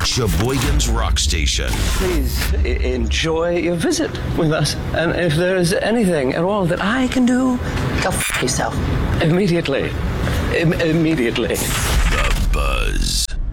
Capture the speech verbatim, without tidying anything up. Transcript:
Sheboygan's Rock Station. Please I- enjoy your visit with us. And if there is anything at all that I can do, go f*** yourself. Immediately. Im- immediately. The Buzz.